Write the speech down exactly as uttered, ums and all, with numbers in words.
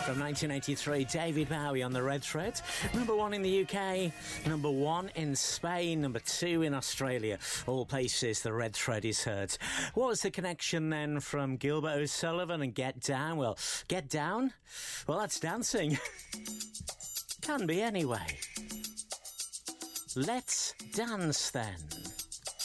From nineteen eighty-three, David Bowie on the Red Thread. Number one in the U K, number one in Spain, number two in Australia. All places the Red Thread is heard. What was the connection then from Gilbert O'Sullivan and Get Down? Well, Get Down? Well, that's dancing. Can be anyway. Let's dance then.